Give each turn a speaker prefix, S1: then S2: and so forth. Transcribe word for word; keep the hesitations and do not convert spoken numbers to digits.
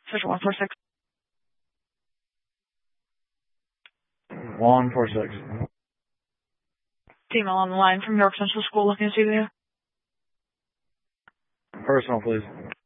S1: Switch one four six.
S2: one four six.
S1: Female on the line from York Central School looking to see you.
S2: Personal, please.